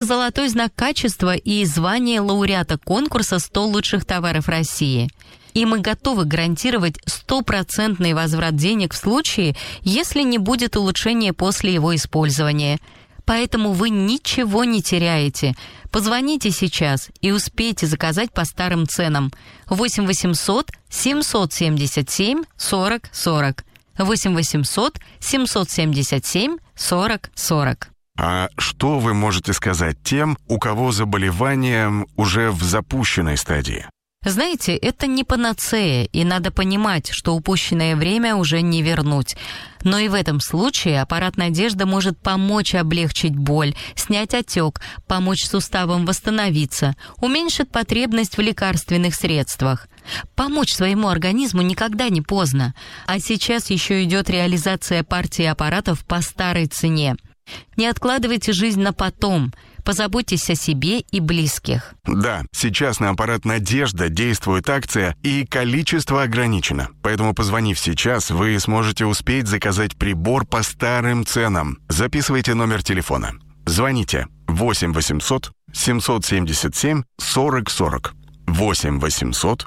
золотой знак качества и звание лауреата конкурса «100 лучших товаров России». И мы готовы гарантировать 100% возврат денег в случае, если не будет улучшения после его использования. Поэтому вы ничего не теряете. Позвоните сейчас и успейте заказать по старым ценам. 8 800 777 40 40. 8 800 777 40 40. А что вы можете сказать тем, у кого заболевание уже в запущенной стадии? Знаете, это не панацея, и надо понимать, что упущенное время уже не вернуть. Но и в этом случае аппарат «Надежда» может помочь облегчить боль, снять отек, помочь суставам восстановиться, уменьшит потребность в лекарственных средствах. Помочь своему организму никогда не поздно. А сейчас еще идет реализация партии аппаратов по старой цене. Не откладывайте жизнь на потом. Позаботьтесь о себе и близких. Да, сейчас на аппарат «Надежда» действует акция, и количество ограничено. Поэтому, позвонив сейчас, вы сможете успеть заказать прибор по старым ценам. Записывайте номер телефона. Звоните 8 800 777 40 40. 8 800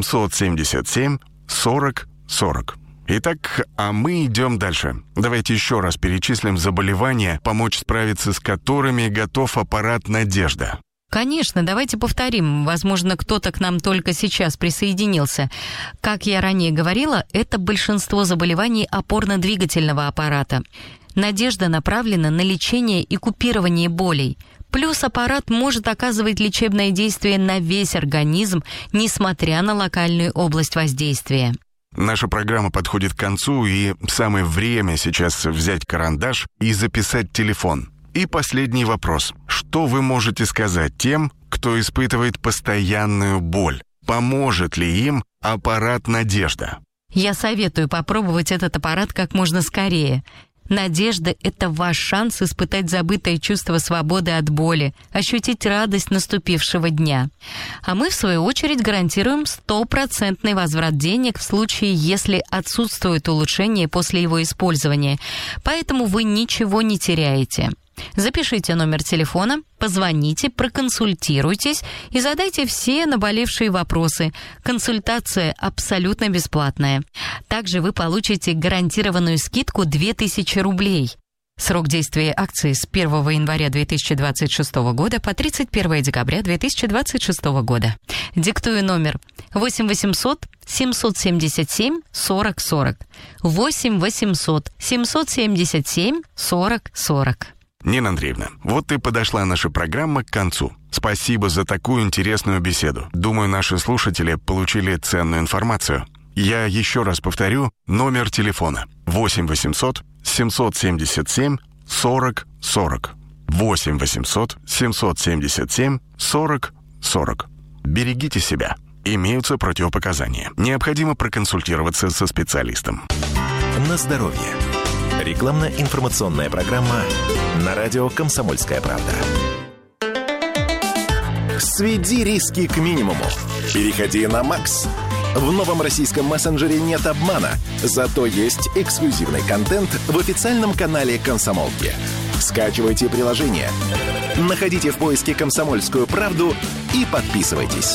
777 40 40. Итак, а мы идем дальше. Давайте еще раз перечислим заболевания, помочь справиться с которыми готов аппарат «Надежда». Конечно, давайте повторим. Возможно, кто-то к нам только сейчас присоединился. Как я ранее говорила, это большинство заболеваний опорно-двигательного аппарата. «Надежда» направлена на лечение и купирование болей. Плюс аппарат может оказывать лечебное действие на весь организм, несмотря на локальную область воздействия. Наша программа подходит к концу, и самое время сейчас взять карандаш и записать телефон. И последний вопрос. Что вы можете сказать тем, кто испытывает постоянную боль? Поможет ли им аппарат «Надежда»? Я советую попробовать этот аппарат как можно скорее. «Надежда» — это ваш шанс испытать забытое чувство свободы от боли, ощутить радость наступившего дня. А мы, в свою очередь, гарантируем 100% возврат денег в случае, если отсутствует улучшение после его использования. Поэтому вы ничего не теряете. Запишите номер телефона, позвоните, проконсультируйтесь и задайте все наболевшие вопросы. Консультация абсолютно бесплатная. Также вы получите гарантированную скидку 2000 рублей. Срок действия акции с 1 января 2026 года по 31 декабря 2026 года. Диктую номер 8 800 777 40 40. 8 800 777 40 40. Нина Андреевна, вот и подошла наша программа к концу. Спасибо за такую интересную беседу. Думаю, наши слушатели получили ценную информацию. Я еще раз повторю номер телефона 8 800 777 40 40. 8 800 777 40 40. Берегите себя. Имеются противопоказания. Необходимо проконсультироваться со специалистом. На здоровье. Рекламно-информационная программа на радио «Комсомольская правда». Сведи риски к минимуму. Переходи на Макс. В новом российском мессенджере нет обмана, зато есть эксклюзивный контент в официальном канале «Комсомолки». Скачивайте приложение, находите в поиске «Комсомольскую правду» и подписывайтесь.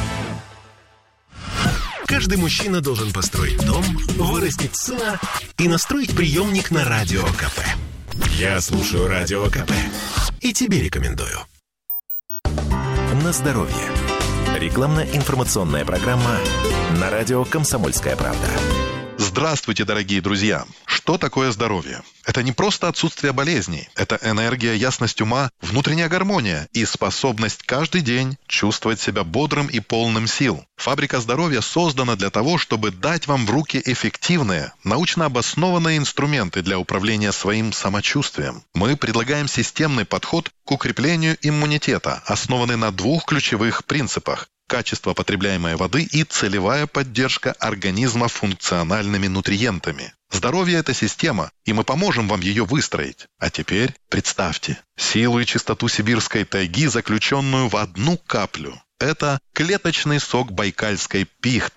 Каждый мужчина должен построить дом, вырастить сына и настроить приемник на Радио КП. Я слушаю Радио КП и тебе рекомендую. На здоровье. Рекламно-информационная программа на радио «Комсомольская правда». Здравствуйте, дорогие друзья! Что такое здоровье? Это не просто отсутствие болезней. Это энергия, ясность ума, внутренняя гармония и способность каждый день чувствовать себя бодрым и полным сил. Фабрика здоровья создана для того, чтобы дать вам в руки эффективные, научно обоснованные инструменты для управления своим самочувствием. Мы предлагаем системный подход к укреплению иммунитета, основанный на двух ключевых принципах: качество потребляемой воды и целевая поддержка организма функциональными нутриентами. Здоровье – это система, и мы поможем вам ее выстроить. А теперь представьте силу и чистоту сибирской тайги, заключенную в одну каплю. Это клеточный сок байкальской пихты.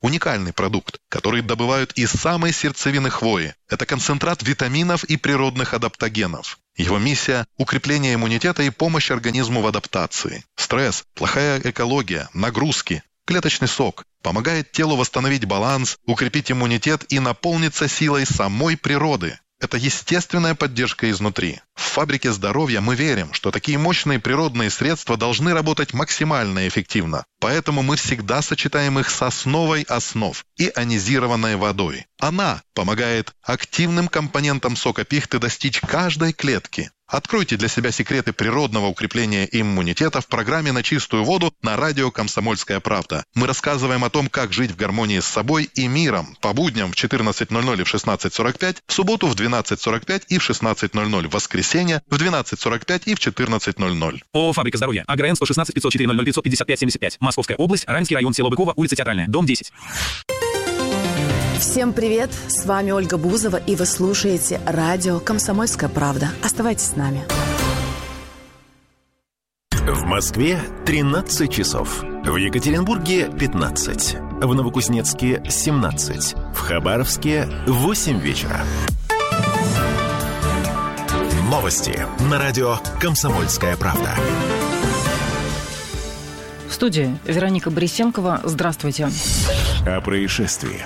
уникальный продукт, который добывают из самой сердцевины хвои. Это концентрат витаминов и природных адаптогенов. Его миссия – укрепление иммунитета и помощь организму в адаптации. Стресс, плохая экология, нагрузки. Клеточный сок помогает телу восстановить баланс, укрепить иммунитет и наполниться силой самой природы. Это естественная поддержка изнутри. В фабрике здоровья мы верим, что такие мощные природные средства должны работать максимально эффективно. Поэтому мы всегда сочетаем их с основой основ – ионизированной водой. Она помогает активным компонентам сока пихты достичь каждой клетки. Откройте для себя секреты природного укрепления иммунитета в программе «На чистую воду» на радио «Комсомольская правда». Мы рассказываем о том, как жить в гармонии с собой и миром по будням в 14:00 и в 16:45, в субботу в 12:45 и в 16:00, в воскресенье в 12:45 и в 14:00. ООО «Фабрика здоровья». АГРН 116 504 00 555 75. Московская область, Раменский район, село Быково, улица Театральная, дом 10. Всем привет! С вами Ольга Бузова, и вы слушаете радио «Комсомольская правда». Оставайтесь с нами. В Москве 13 часов. В Екатеринбурге 15. В Новокузнецке 17. В Хабаровске 8 вечера. Новости на радио «Комсомольская правда». В студии Вероника Борисенкова. Здравствуйте. О происшествии.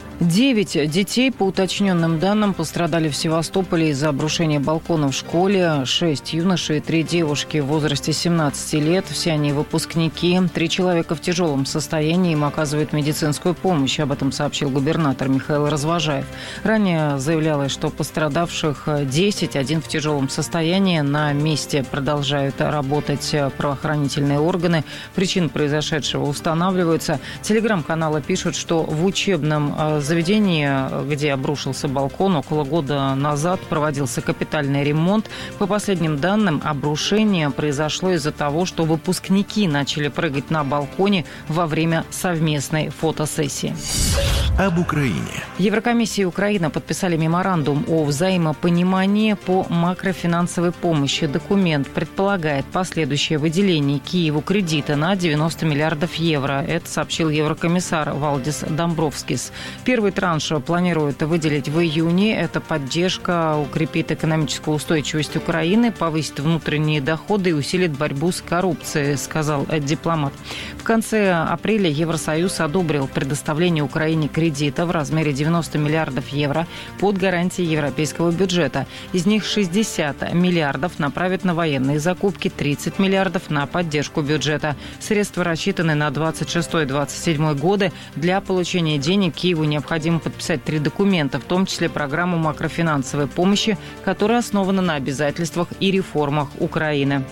9 детей, по уточненным данным, пострадали в Севастополе из-за обрушения балкона в школе. 6 юношей и 3 девушки в возрасте 17 лет. Все они выпускники. 3 человека в тяжелом состоянии. Им оказывают медицинскую помощь. Об этом сообщил губернатор Михаил Развожаев. Ранее заявлялось, что пострадавших 10, 1 в тяжелом состоянии. На месте продолжают работать правоохранительные органы. Причины произошедшего устанавливаются. Телеграм-каналы пишут, что в учебном заведении, где обрушился балкон, около года назад проводился капитальный ремонт. По последним данным, обрушение произошло из-за того, что выпускники начали прыгать на балконе во время совместной фотосессии. Об Украине. Еврокомиссия и Украина подписали меморандум о взаимопонимании по макрофинансовой помощи. Документ предполагает последующее выделение Киеву кредита на 90 миллиардов евро. Это сообщил еврокомиссар Валдис Домбровскис. Первый транш планируют выделить в июне. Эта поддержка укрепит экономическую устойчивость Украины, повысит внутренние доходы и усилит борьбу с коррупцией, сказал дипломат. В конце апреля Евросоюз одобрил предоставление Украине кредита в размере 90 миллиардов евро под гарантией европейского бюджета. Из них 60 миллиардов направят на военные закупки, 30 миллиардов на поддержку бюджета. Средства рассчитаны на 26-27 годы. Для получения денег Киеву необходимо подписать 3 документа, в том числе программу макрофинансовой помощи, которая основана на обязательствах и реформах Украины.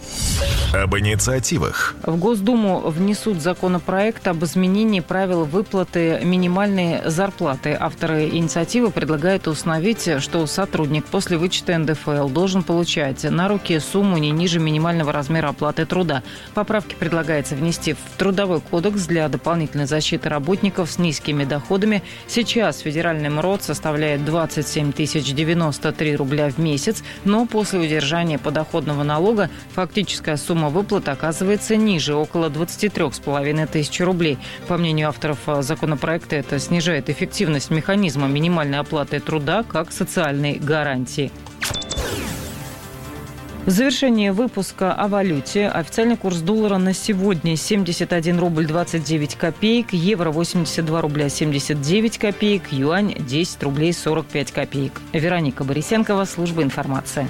Об инициативах. В Госдуму внесут законопроект об изменении правил выплаты минимальной зарплаты. Авторы инициативы предлагают установить, что сотрудник после вычета НДФЛ должен получать на руки сумму не ниже минимального размера оплаты труда. Поправки предлагается внести в Трудовой кодекс для дополнительной защиты работников с низкими доходами. Сейчас федеральный МРОД составляет 27 093 рубля в месяц, но после удержания подоходного налога фактическая сумма выплат оказывается ниже, около 23 500 рублей. По мнению авторов законопроекта, это снижает эффективность механизма минимальной оплаты труда как социальной гарантии. В завершении выпуска о валюте. Официальный курс доллара на сегодня 71 рубль 29 копеек, евро 82 рубля 79 копеек, юань 10 рублей 45 копеек. Вероника Борисенкова, служба информации.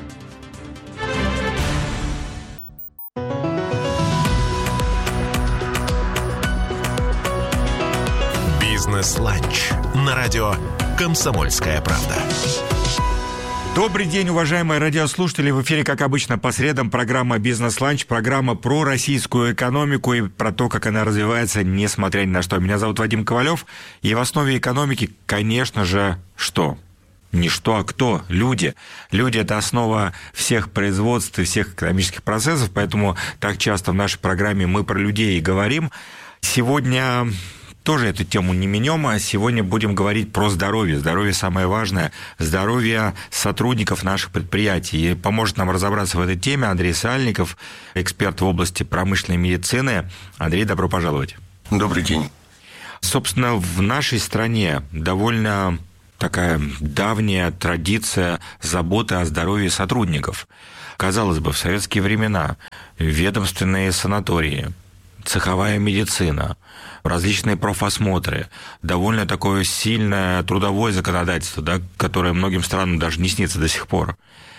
Бизнес-ланч на радио «Комсомольская правда». Добрый день, уважаемые радиослушатели. В эфире, как обычно, по средам программа «Бизнес-ланч», программа про российскую экономику и про то, как она развивается, несмотря ни на что. Меня зовут Вадим Ковалев, и в основе экономики, конечно же, что? Не что, а кто? Люди. Люди – это основа всех производств и всех экономических процессов, поэтому так часто в нашей программе мы про людей и говорим. Сегодня тоже эту тему не минем, а сегодня будем говорить про здоровье. Здоровье самое важное. Здоровье сотрудников наших предприятий. И поможет нам разобраться в этой теме Андрей Сальников, эксперт в области промышленной медицины. Андрей, добро пожаловать. Добрый день. Собственно, в нашей стране довольно такая давняя традиция заботы о здоровье сотрудников. Казалось бы, в советские времена ведомственные санатории, цеховая медицина, различные профосмотры, довольно такое сильное трудовое законодательство, да, которое многим странам даже не снится до сих пор.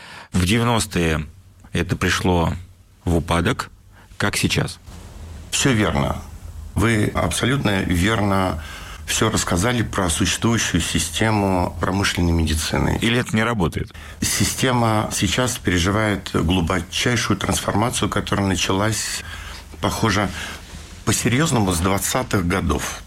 В 90-е это пришло в упадок. Как сейчас? Все верно. Вы абсолютно верно все рассказали про существующую систему промышленной медицины. Или это не работает? Система сейчас переживает глубочайшую трансформацию, которая началась, похоже, по-серьезному с 20-х годов.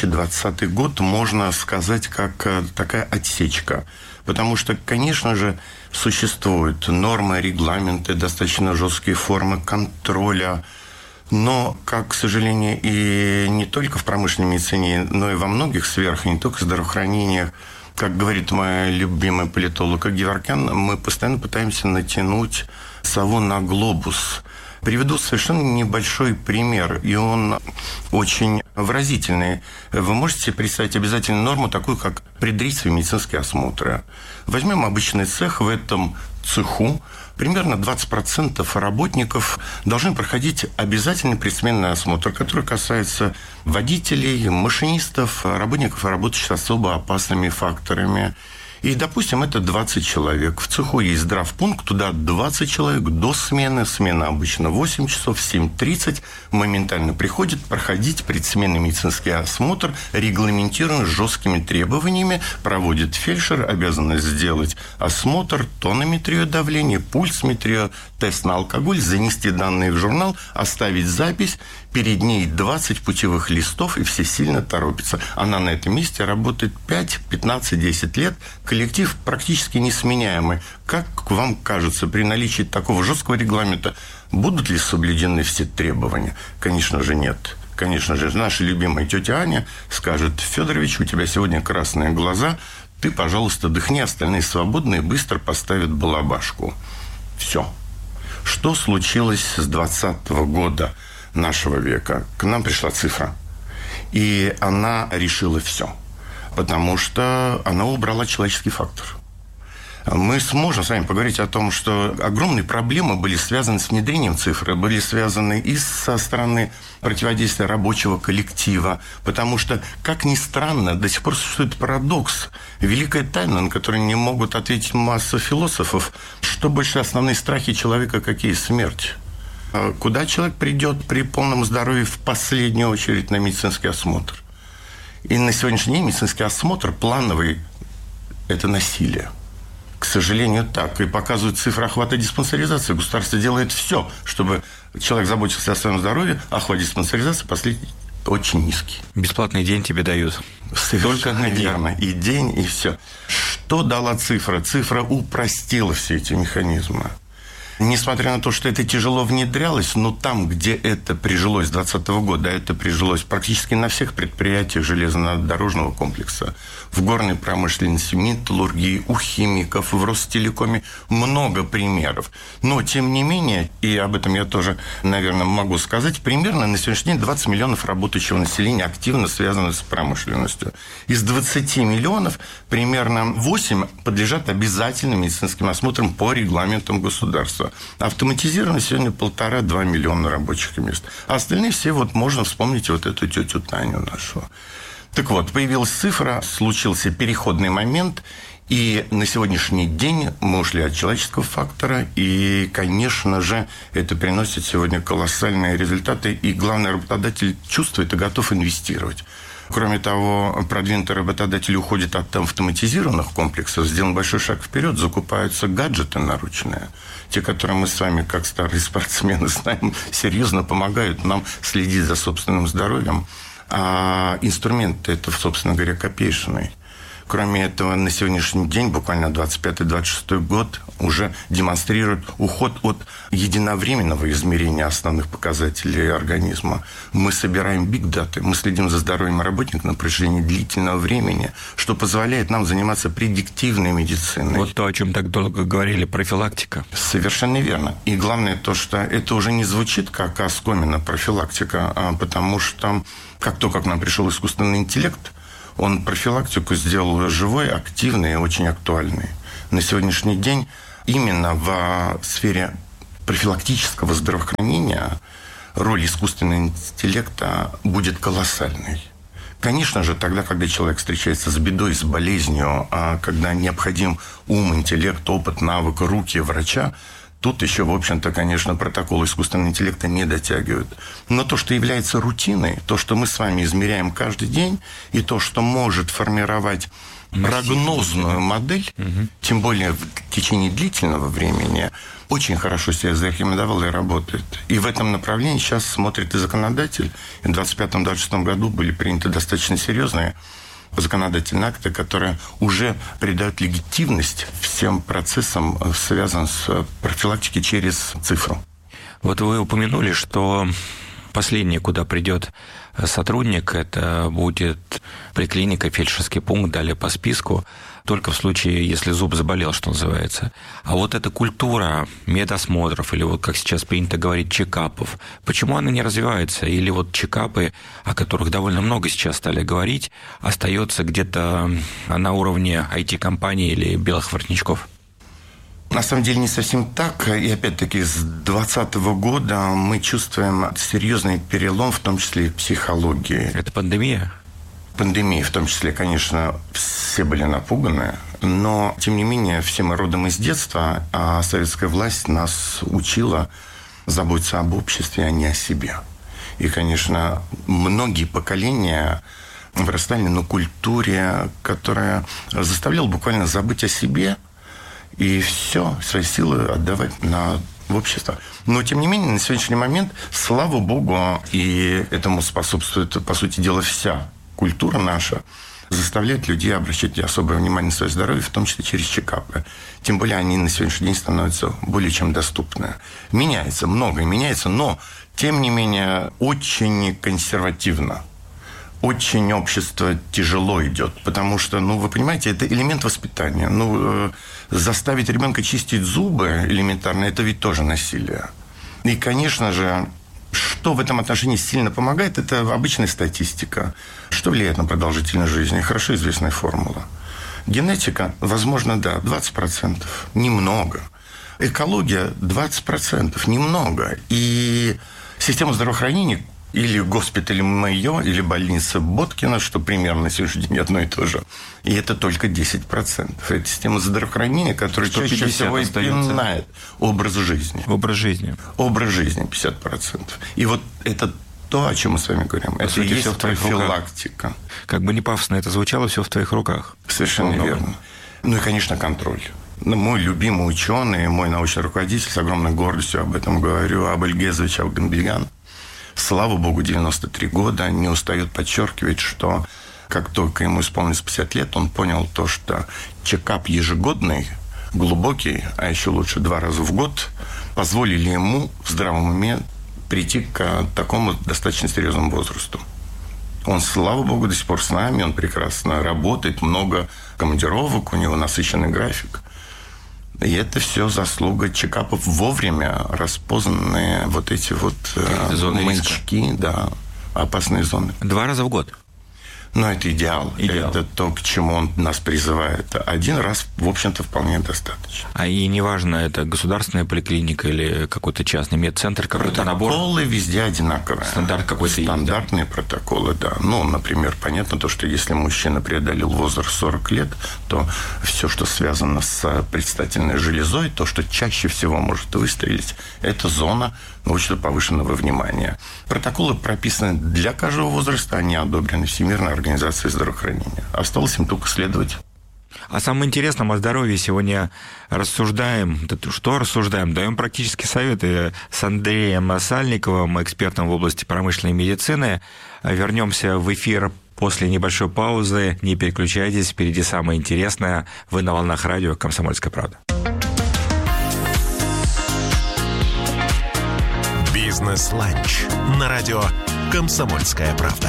2020 год, можно сказать, как такая отсечка. Потому что, конечно же, существуют нормы, регламенты, достаточно жесткие формы контроля. Но, как, к сожалению, и не только в промышленной медицине, но и во многих сферах, и не только в здравоохранении, как говорит мой любимый политолог Геворкян, мы постоянно пытаемся натянуть сову на глобус. Приведу совершенно небольшой пример, и он очень выразительный. Вы можете себе представить обязательную норму, такую как предрейсовые медицинские осмотры. Возьмем обычный цех. В этом цеху примерно 20% работников должны проходить обязательный предсменный осмотр, который касается водителей, машинистов, работников, работающих с особо опасными факторами. И, допустим, это 20 человек. В цеху есть здравпункт, туда 20 человек до смены. Смена обычно 8 часов, в 7:30 моментально приходит проходить предсменный медицинский осмотр, регламентирован жесткими требованиями, проводит фельдшер, обязанность сделать осмотр, тонометрию давления, пульсметрию, тест на алкоголь, занести данные в журнал, оставить запись. Перед ней 20 путевых листов, и все сильно торопятся. Она на этом месте работает 5, 15, 10 лет. Коллектив практически несменяемый. Как вам кажется, при наличии такого жесткого регламента будут ли соблюдены все требования? Конечно же, нет. Конечно же, наша любимая тетя Аня скажет: Федорович, у тебя сегодня красные глаза, ты, пожалуйста, дыхни, остальные свободные, быстро поставят балабашку. Все. Что случилось с 20-го года нашего века? К нам пришла цифра, и она решила все, потому что она убрала человеческий фактор. Мы сможем с вами поговорить о том, что огромные проблемы были связаны с внедрением цифры, были связаны и со стороны противодействия рабочего коллектива, потому что, как ни странно, до сих пор существует парадокс, великая тайна, на которую не могут ответить масса философов. Что больше основные страхи человека, какие? Смерть. Куда человек придет при полном здоровье в последнюю очередь? На медицинский осмотр. И на сегодняшний день медицинский осмотр плановый – это насилие. К сожалению, так. И показывают цифры охвата диспансеризации. Государство делает все, чтобы человек заботился о своем здоровье. Охват диспансеризации последний очень низкий. Бесплатный день тебе дают. Только, наверное, и день, и все. Что дала цифра? Цифра упростила все эти механизмы. Несмотря на то, что это тяжело внедрялось, но там, где это прижилось с 2020 года, это прижилось практически на всех предприятиях железнодорожного комплекса, в горной промышленности, металлургии, у химиков, в Ростелекоме, много примеров. Но, тем не менее, и об этом я тоже, наверное, могу сказать, примерно на сегодняшний день 20 миллионов работающего населения активно связаны с промышленностью. Из 20 миллионов примерно 8 подлежат обязательным медицинским осмотрам по регламентам государства. Автоматизировано сегодня 1,5-2 миллиона рабочих мест. А остальные все, вот можно вспомнить вот эту тетю Таню нашу. Так вот, появилась цифра, случился переходный момент, и на сегодняшний день мы ушли от человеческого фактора, и, конечно же, это приносит сегодня колоссальные результаты, и главный работодатель чувствует и готов инвестировать. Кроме того, продвинутые работодатели уходят от автоматизированных комплексов, сделан большой шаг вперед, закупаются гаджеты наручные. Те, которые мы с вами, как старые спортсмены, знаем, серьезно помогают нам следить за собственным здоровьем. А инструменты это, собственно говоря, копеечные. Кроме этого, на сегодняшний день, буквально 25-26 год, уже демонстрирует уход от единовременного измерения основных показателей организма. Мы собираем биг-даты, мы следим за здоровьем работника на протяжении длительного времени, что позволяет нам заниматься предиктивной медициной. Вот то, о чем так долго говорили, профилактика. Совершенно верно. И главное то, что это уже не звучит как оскомина профилактика, потому что как только к нам пришел искусственный интеллект, он профилактику сделал живой, активной и очень актуальной. На сегодняшний день именно в сфере профилактического здравоохранения роль искусственного интеллекта будет колоссальной. Конечно же, тогда, когда человек встречается с бедой, с болезнью, когда необходим ум, интеллект, опыт, навык, руки врача, тут еще, в общем-то, конечно, протоколы искусственного интеллекта не дотягивают. Но то, что является рутиной, то, что мы с вами измеряем каждый день, и то, что может формировать прогнозную модель, тем более в течение длительного времени, очень хорошо себя зарекомендовал и работает. И в этом направлении сейчас смотрит и законодатель. И в 2025-2026 году были приняты достаточно серьезные законодательные акты, которые уже придают легитимность всем процессам, связанным с профилактикой через цифру. Вот вы упомянули, что последнее, куда придет сотрудник, это будет поликлиника, фельдшерский пункт, далее по списку, только в случае, если зуб заболел, что называется. А вот эта культура медосмотров, или вот как сейчас принято говорить, чекапов, почему она не развивается? Или вот чекапы, о которых довольно много сейчас стали говорить, остается где-то на уровне IT-компаний или белых воротничков? На самом деле не совсем так. И опять-таки с 2020 года мы чувствуем серьезный перелом, в том числе и в психологии. Это пандемия? Пандемия, в том числе, конечно, все были напуганы. Но, тем не менее, все мы родом из детства, а советская власть нас учила заботиться об обществе, а не о себе. И, конечно, многие поколения вырастали на культуре, которая заставляла буквально забыть о себе и все, свои силы отдавать в общество. Но, тем не менее, на сегодняшний момент, слава богу, и этому способствует, по сути дела, вся культура наша, заставляет людей обращать особое внимание на свое здоровье, в том числе через чекапы. Тем более они на сегодняшний день становятся более чем доступны. Меняется, многое меняется, но, тем не менее, очень консервативно. Очень общество тяжело идет, потому что, вы понимаете, это элемент воспитания. Заставить ребенка чистить зубы элементарно, это ведь тоже насилие. И, конечно же, что в этом отношении сильно помогает, это обычная статистика. Что влияет на продолжительность жизни? Хорошо известная формула. Генетика, возможно, да, 20%. Немного. Экология 20%. Немного. И система здравоохранения или госпиталь Мэйо, или больница Боткина, что примерно на сегодняшний день одно и то же. И это только 10%. Это система здравоохранения, которая чаще всего напоминает образ жизни. Образ жизни. Образ жизни 50%. И вот это то, о чем мы с вами говорим. По это сути, и есть профилактика. Как бы не пафосно это звучало, все в твоих руках. Совершенно верно. И, конечно, контроль. Мой любимый ученый, мой научный руководитель, с огромной гордостью об этом говорю, Абель Гезович Авганбельян, слава богу, 93 года, не устает подчеркивать, что как только ему исполнилось 50 лет, он понял то, что чекап ежегодный, глубокий, а еще лучше 2 раза в год, позволили ему в здравом уме прийти к такому достаточно серьезному возрасту. Он, слава богу, до сих пор с нами, он прекрасно работает, много командировок, у него насыщенный график. И это все заслуга чекапов, вовремя распознанные вот эти вот маячки, да, опасные зоны. 2 раза в год? Но это идеал. Это то, к чему он нас призывает. 1 раз, в общем-то, вполне достаточно. А и неважно, это государственная поликлиника или какой-то частный медцентр, какой-то набор? Протоколы везде одинаковые. Стандарт какой-то? Стандартные протоколы, да. Например, понятно то, что если мужчина преодолел возраст 40 лет, то все, что связано с предстательной железой, то, что чаще всего может выстрелить, это зона научно-повышенного внимания. Протоколы прописаны для каждого возраста, они одобрены Всемирной организацией здравоохранения. Осталось им только следовать. О самом интересном, о здоровье сегодня рассуждаем. Что рассуждаем? Даем практические советы с Андреем Сальниковым, экспертом в области промышленной медицины. Вернемся в эфир После небольшой паузы не переключайтесь, впереди самое интересное. Вы на волнах радио «Комсомольская правда». «Бизнес-ланч» на радио «Комсомольская правда».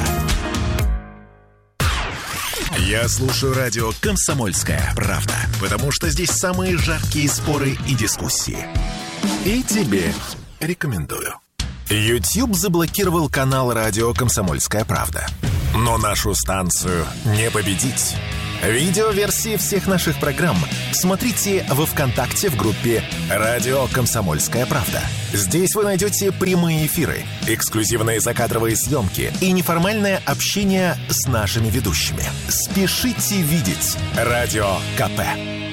Я слушаю радио «Комсомольская правда», потому что здесь самые жаркие споры и дискуссии. И тебе рекомендую. YouTube заблокировал канал радио «Комсомольская правда». Но нашу станцию не победить. Видеоверсии всех наших программ смотрите во ВКонтакте в группе «Радио Комсомольская правда». Здесь вы найдете прямые эфиры, эксклюзивные закадровые съемки и неформальное общение с нашими ведущими. Спешите видеть Радио КП.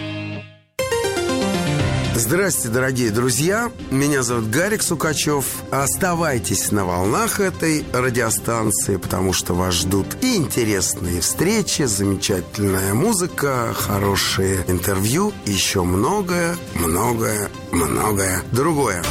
Здрасте, дорогие друзья. Меня зовут Гарик Сукачев. Оставайтесь на волнах этой радиостанции, потому что вас ждут и интересные встречи, замечательная музыка, хорошие интервью, и еще многое другое.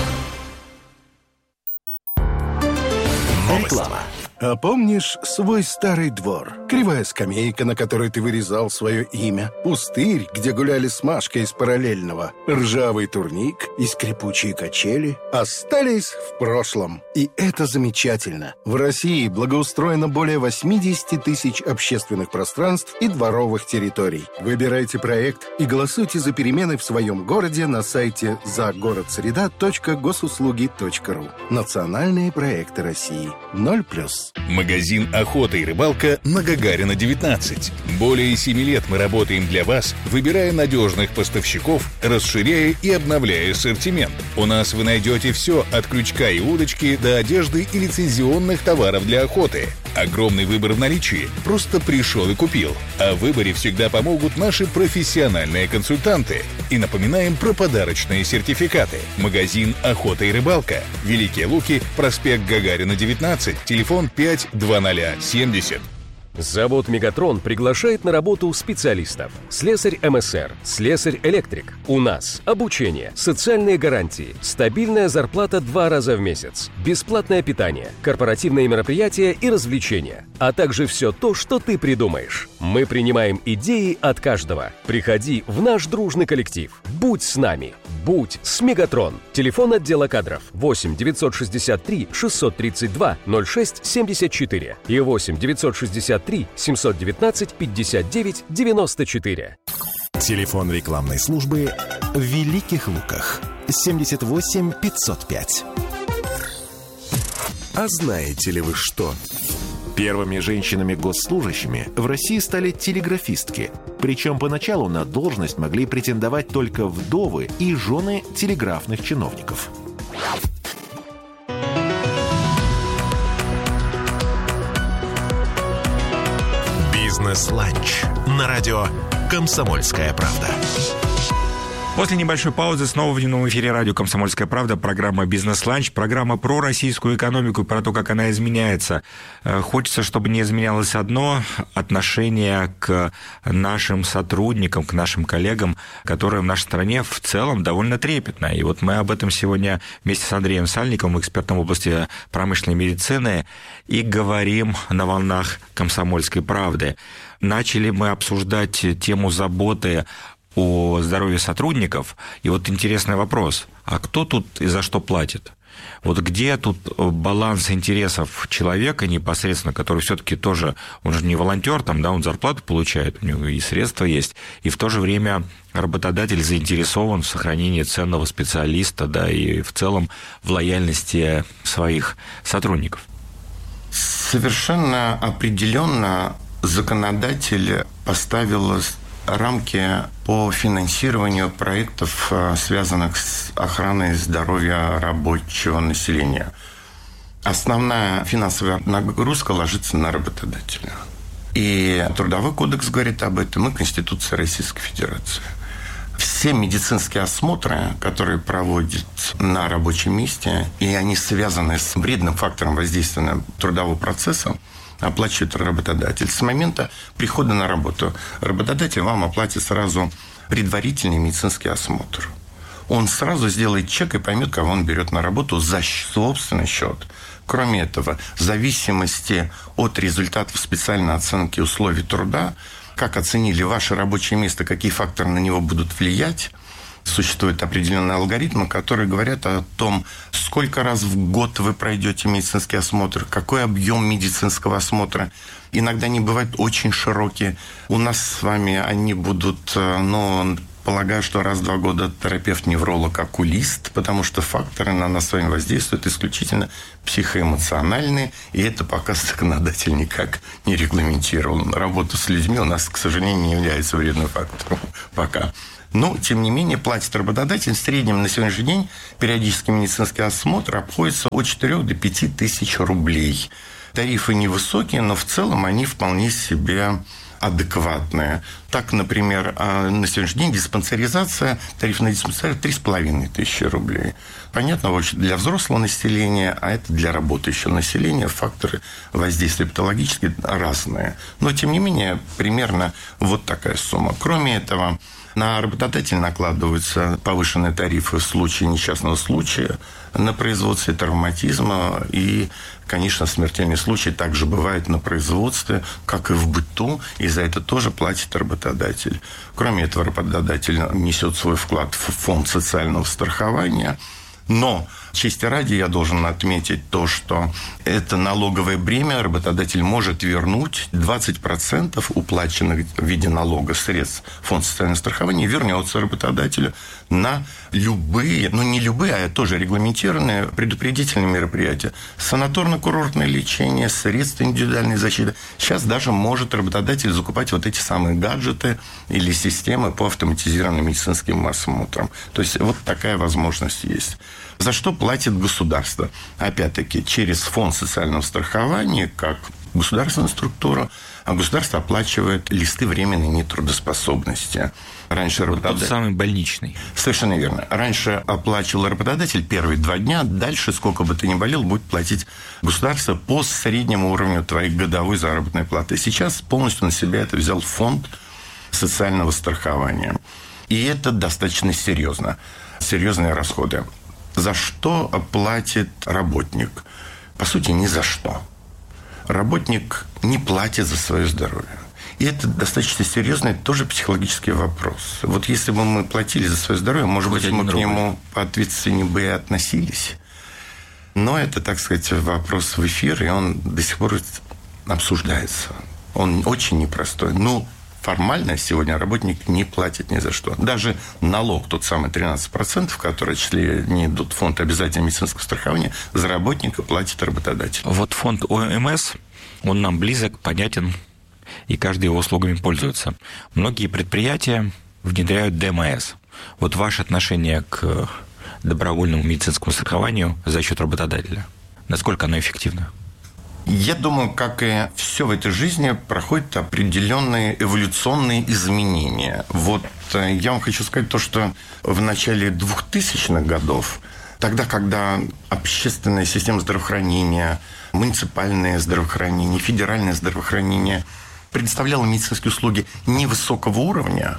Реклама. А помнишь свой старый двор? Кривая скамейка, на которой ты вырезал свое имя. Пустырь, где гуляли с Машкой из параллельного. Ржавый турник и скрипучие качели остались в прошлом. И это замечательно. В России благоустроено более 80 тысяч общественных пространств и дворовых территорий. Выбирайте проект и голосуйте за перемены в своем городе на сайте загородсреда.госуслуги.ру. Национальные проекты России. 0+. Магазин «Охота и рыбалка» на Гагарина, 19. Более 7 лет мы работаем для вас, выбирая надежных поставщиков, расширяя и обновляя ассортимент. У нас вы найдете все от крючка и удочки до одежды и лицензионных товаров для охоты. Огромный выбор в наличии. Просто пришел и купил. А в выборе всегда помогут наши профессиональные консультанты. И напоминаем про подарочные сертификаты. Магазин «Охота и рыбалка». Великие Луки, проспект Гагарина, 19, телефон 52070. Завод «Мегатрон» приглашает на работу специалистов. Слесарь МСР, слесарь-электрик. У нас обучение, социальные гарантии, стабильная зарплата 2 раза в месяц, бесплатное питание, корпоративные мероприятия и развлечения, а также все то, что ты придумаешь. Мы принимаем идеи от каждого. Приходи в наш дружный коллектив. Будь с нами. Будь с «Мегатрон». Телефон отдела кадров 8 963 632 06 74 и 8 963 719 59 94. Телефон рекламной службы в Великих Луках 78 505. А знаете ли вы что? Первыми женщинами-госслужащими в России стали телеграфистки. Причем поначалу на должность могли претендовать только вдовы и жены телеграфных чиновников. «Бизнес-ланч» на радио «Комсомольская правда». После небольшой паузы снова в дневном эфире радио «Комсомольская правда», программа «Бизнес-ланч», программа про российскую экономику и про то, как она изменяется. Хочется, чтобы не изменялось одно – отношение к нашим сотрудникам, к нашим коллегам, которые в нашей стране в целом довольно трепетно. И вот мы об этом сегодня вместе с Андреем Сальниковым, экспертом в области промышленной медицины, и говорим на волнах «Комсомольской правды». Начали мы обсуждать тему заботы о здоровье сотрудников. И вот интересный вопрос. А кто тут и за что платит? Вот где тут баланс интересов человека непосредственно, который все-таки тоже, он же не волонтер, там, да, он зарплату получает, у него и средства есть, и в то же время работодатель заинтересован в сохранении ценного специалиста, да, и в целом в лояльности своих сотрудников. Совершенно определенно законодатель поставил рамки по финансированию проектов, связанных с охраной здоровья рабочего населения. Основная финансовая нагрузка ложится на работодателя. И Трудовой кодекс говорит об этом, и Конституция Российской Федерации. Все медицинские осмотры, которые проводят на рабочем месте, и они связаны с вредным фактором воздействия на трудового процесса, оплачивает работодатель. С момента прихода на работу работодатель вам оплатит сразу предварительный медицинский осмотр. Он сразу сделает чек и поймет, кого он берет на работу за собственный счет. Кроме этого, в зависимости от результатов специальной оценки условий труда, как оценили ваше рабочее место, какие факторы на него будут влиять, существуют определенные алгоритмы, которые говорят о том, сколько раз в год вы пройдете медицинский осмотр, какой объем медицинского осмотра. Иногда они бывают очень широкие. У нас с вами они будут, полагаю, что раз в 2 года терапевт-невролог, окулист, потому что факторы на нас с вами воздействуют исключительно психоэмоциональные, и это пока законодатель никак не регламентировал. Работа с людьми у нас, к сожалению, не является вредным фактором пока. Но, тем не менее, платит работодатель. В среднем на сегодняшний день периодический медицинский осмотр обходится от 4 до 5 тысяч рублей. Тарифы невысокие, но в целом они вполне себе адекватные. Так, например, на сегодняшний день диспансеризация, тариф на диспансеризацию 3,5 тысячи рублей. Понятно, для взрослого населения, а это для работающего населения факторы воздействия патологические разные. Но, тем не менее, примерно вот такая сумма. Кроме этого, на работодателя накладываются повышенные тарифы в случае несчастного случая, на производстве травматизма и, конечно, смертельные случаи также бывают на производстве, как и в быту, и за это тоже платит работодатель. Кроме этого, работодатель несет свой вклад в фонд социального страхования. Но, чести ради, я должен отметить то, что это налоговое бремя работодатель может вернуть 20% уплаченных в виде налога средств фонд социального страхования вернется работодателю на любые, не любые, а тоже регламентированные предупредительные мероприятия. Санаторно-курортное лечение, средства индивидуальной защиты. Сейчас даже может работодатель закупать вот эти самые гаджеты или системы по автоматизированным медицинским осмотрам. То есть вот такая возможность есть. За что платит государство? Опять-таки, через фонд социального страхования, как государственную структуру, а государство оплачивает листы временной нетрудоспособности. Раньше работодатель... Тот самый больничный. Совершенно верно. Раньше оплачивал работодатель первые 2 дня, дальше, сколько бы ты ни болел, будет платить государство по среднему уровню твоей годовой заработной платы. Сейчас полностью на себя это взял фонд социального страхования. И это достаточно серьезно. Серьезные расходы. За что платит работник? По сути, ни за что. Работник не платит за свое здоровье. И это достаточно серьезный тоже психологический вопрос. Вот если бы мы платили за свое здоровье, может быть, мы к нему ответственнее бы и относились. Но это, так сказать, вопрос в эфир, и он до сих пор обсуждается. Он очень непростой. Формально сегодня работник не платит ни за что. Даже налог, тот самый 13%, который отчисления идут в фонд обязательного медицинского страхования, за работника платит работодатель. Вот фонд ОМС, он нам близок, понятен, и каждый его услугами пользуется. Многие предприятия внедряют ДМС. Вот ваше отношение к добровольному медицинскому страхованию за счет работодателя, насколько оно эффективно? Я думаю, как и все в этой жизни, проходят определенные эволюционные изменения. Вот я вам хочу сказать то, что в начале 2000-х годов, тогда, когда общественная система здравоохранения, муниципальное здравоохранение, федеральное здравоохранение предоставляло медицинские услуги невысокого уровня,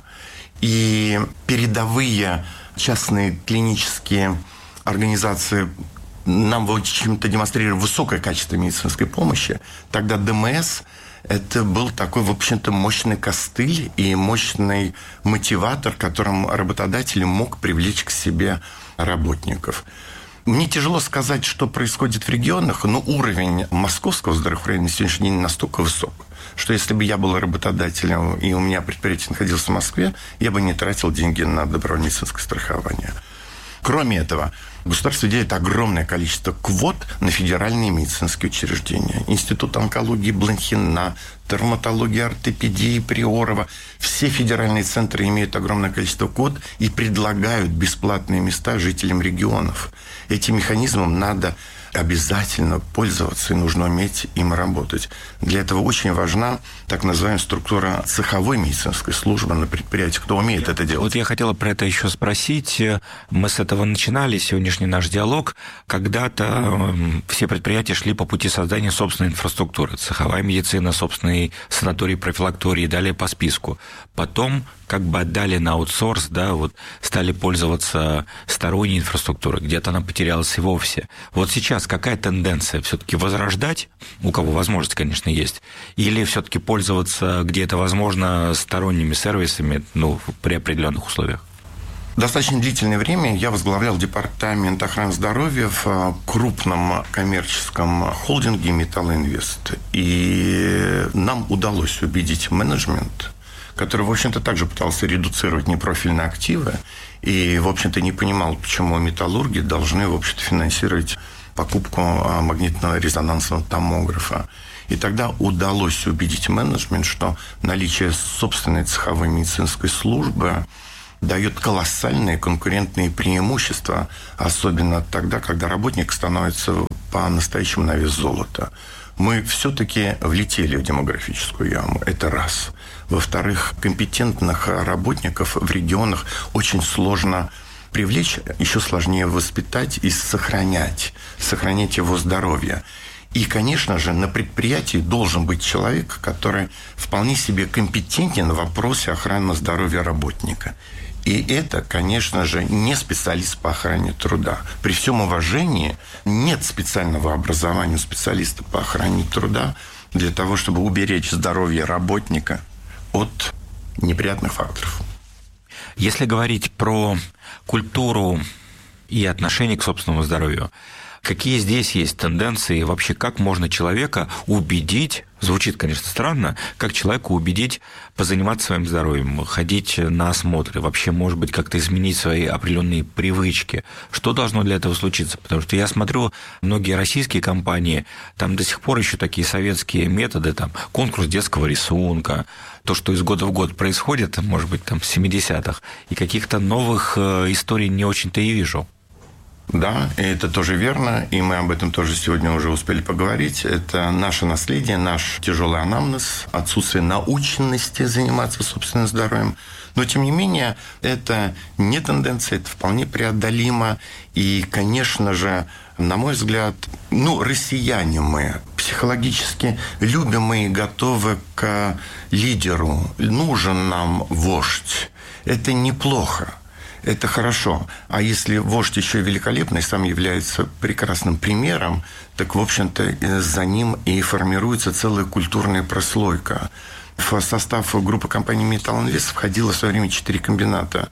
и передовые частные клинические организации нам, в общем-то, демонстрировали высокое качество медицинской помощи. Тогда ДМС – это был такой, в общем-то, мощный костыль и мощный мотиватор, которым работодатель мог привлечь к себе работников. Мне тяжело сказать, что происходит в регионах, но уровень московского здравоохранения на сегодняшний день настолько высок, что если бы я был работодателем, и у меня предприятие находилось в Москве, я бы не тратил деньги на добровольное медицинское страхование. Кроме этого, государство делает огромное количество квот на федеральные медицинские учреждения. Институт онкологии Блохина, травматологии, ортопедии Приорова. Все федеральные центры имеют огромное количество квот и предлагают бесплатные места жителям регионов. Этим механизмом надо обязательно пользоваться и нужно уметь им работать. Для этого очень важна так называемая структура цеховой медицинской службы на предприятии. Кто умеет это делать? Вот я хотела про это еще спросить. Мы с этого начинали, сегодняшний наш диалог. Когда-то все предприятия шли по пути создания собственной инфраструктуры. Цеховая медицина, собственный санаторий, профилакторий, далее по списку. Потом как бы отдали на аутсорс, да, вот стали пользоваться сторонней инфраструктурой, где-то она потерялась и вовсе. Вот сейчас какая тенденция? Все-таки возрождать, у кого возможность, конечно, есть, или все-таки пользоваться, где это возможно, сторонними сервисами, при определенных условиях? Достаточно длительное время я возглавлял департамент охраны здоровья в крупном коммерческом холдинге «Металлоинвест». И нам удалось убедить менеджмент, который, в общем-то, также пытался редуцировать непрофильные активы и, в общем-то, не понимал, почему металлурги должны, в общем-то, финансировать покупку магнитно-резонансного томографа. И тогда удалось убедить менеджмент, что наличие собственной цеховой медицинской службы дает колоссальные конкурентные преимущества, особенно тогда, когда работник становится по-настоящему на вес золота. Мы все-таки влетели в демографическую яму. Это раз. Во-вторых, компетентных работников в регионах очень сложно привлечь, еще сложнее воспитать и сохранять его здоровье. И, конечно же, на предприятии должен быть человек, который вполне себе компетентен в вопросе охраны здоровья работника. И это, конечно же, не специалист по охране труда. При всем уважении, нет специального образования специалиста по охране труда для того, чтобы уберечь здоровье работника от неприятных факторов. Если говорить про культуру и отношение к собственному здоровью, какие здесь есть тенденции, вообще как можно человека убедить, звучит, конечно, странно, как человека убедить позаниматься своим здоровьем, ходить на осмотры, вообще, может быть, как-то изменить свои определенные привычки. Что должно для этого случиться? Потому что я смотрю, многие российские компании, там до сих пор еще такие советские методы, там конкурс детского рисунка, то, что из года в год происходит, может быть, там с 70-х, и каких-то новых историй не очень-то и вижу. Да, и это тоже верно, и мы об этом тоже сегодня уже успели поговорить. Это наше наследие, наш тяжелый анамнез, отсутствие наученности заниматься собственным здоровьем. Но, тем не менее, это не тенденция, это вполне преодолимо. И, конечно же, на мой взгляд, россияне мы, психологически любимые и готовы к лидеру. Нужен нам вождь. Это неплохо. Это хорошо. А если вождь еще и великолепный, сам является прекрасным примером, так, в общем-то, за ним и формируется целая культурная прослойка. В состав группы компании «Металлоинвест» входило в свое время 4 комбината.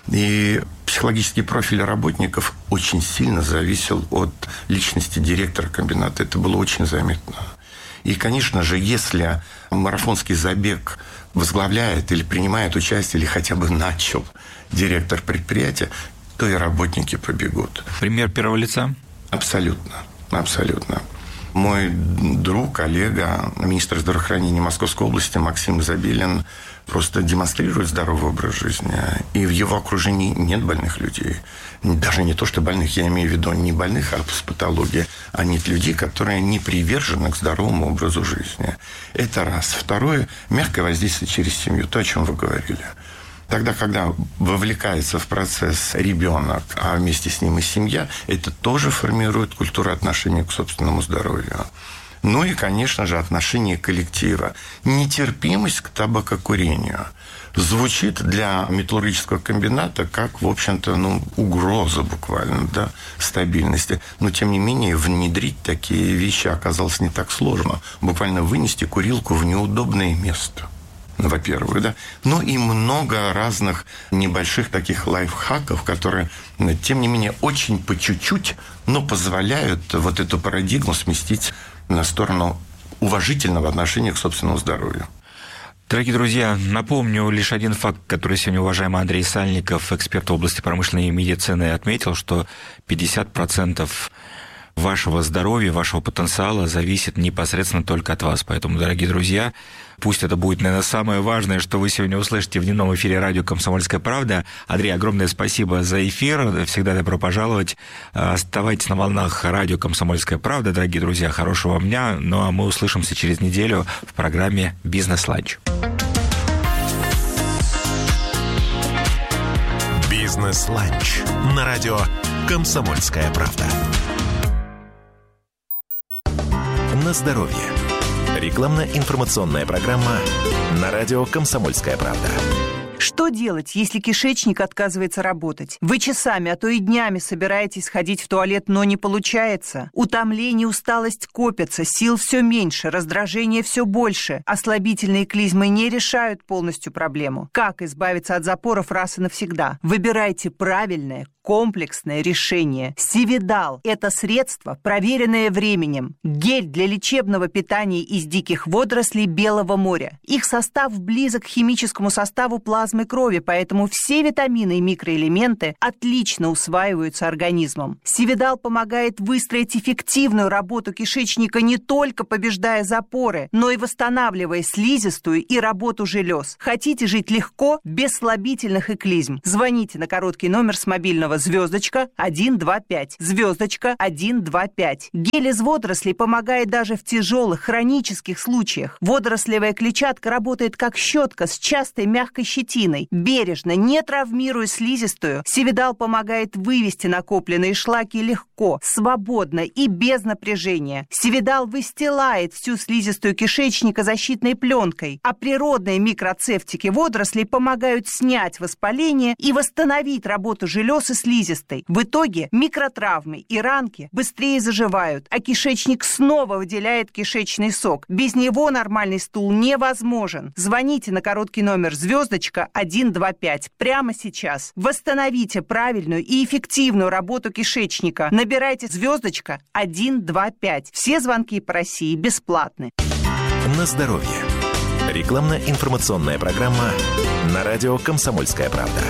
И психологический профиль работников очень сильно зависел от личности директора комбината. Это было очень заметно. И, конечно же, если марафонский забег возглавляет или принимает участие, или хотя бы начал директор предприятия, то и работники побегут. Пример первого лица? Абсолютно. Абсолютно. Мой друг, коллега, министр здравоохранения Московской области Максим Изобилин просто демонстрирует здоровый образ жизни. И в его окружении нет больных людей. Даже не то, что больных, я имею в виду не больных, а с патологией, а нет людей, которые не привержены к здоровому образу жизни. Это раз. Второе, мягкое воздействие через семью, то, о чем вы говорили. Тогда, когда вовлекается в процесс ребенок, а вместе с ним и семья, это тоже формирует культуру отношения к собственному здоровью. Ну и, конечно же, отношение коллектива. Нетерпимость к табакокурению звучит для металлургического комбината как, в общем-то, угроза буквально, да, стабильности. Но, тем не менее, внедрить такие вещи оказалось не так сложно. Буквально вынести курилку в неудобное место. Во-первых, да. Ну и много разных небольших таких лайфхаков, которые, тем не менее, очень по чуть-чуть, но позволяют вот эту парадигму сместить на сторону уважительного отношения к собственному здоровью. Дорогие друзья, напомню лишь один факт, который сегодня уважаемый Андрей Сальников, эксперт в области промышленной медицины, отметил, что 50% вашего здоровья, вашего потенциала зависит непосредственно только от вас. Поэтому, дорогие друзья, пусть это будет, наверное, самое важное, что вы сегодня услышите в дневном эфире радио «Комсомольская правда». Андрей, огромное спасибо за эфир. Всегда добро пожаловать. Оставайтесь на волнах радио «Комсомольская правда». Дорогие друзья, хорошего вам дня. Ну а мы услышимся через неделю в программе «Бизнес-ланч». «Бизнес-ланч» на радио «Комсомольская правда». На здоровье. Рекламно-информационная программа на радио «Комсомольская правда». Что делать, если кишечник отказывается работать? Вы часами, а то и днями собираетесь ходить в туалет, но не получается. Утомление, усталость копятся, сил все меньше, раздражение все больше. Ослабительные клизмы не решают полностью проблему. Как избавиться от запоров раз и навсегда? Выбирайте правильное, комплексное решение. Сивидал – это средство, проверенное временем. Гель для лечебного питания из диких водорослей Белого моря. Их состав близок к химическому составу плазмы крови, поэтому все витамины и микроэлементы отлично усваиваются организмом. Сивидал помогает выстроить эффективную работу кишечника, не только побеждая запоры, но и восстанавливая слизистую и работу желез. Хотите жить легко, без слабительных и клизм? Звоните на короткий номер с мобильного звездочка 125, звездочка 125. Гель из водорослей помогает даже в тяжелых хронических случаях. Водорослевая клетчатка работает как щетка с частой мягкой щетиной. Бережно, не травмируя слизистую, Сивидал помогает вывести накопленные шлаки легко, свободно и без напряжения. Сивидал выстилает всю слизистую кишечника защитной пленкой, а природные микроцефтики водорослей помогают снять воспаление и восстановить работу желез и слизистой. В итоге микротравмы и ранки быстрее заживают, а кишечник снова выделяет кишечный сок. Без него нормальный стул невозможен. Звоните на короткий номер звездочка 125 прямо сейчас. Восстановите правильную и эффективную работу кишечника. Набирайте звездочка 125. Все звонки по России бесплатны. На здоровье. Рекламно-информационная программа на радио «Комсомольская правда».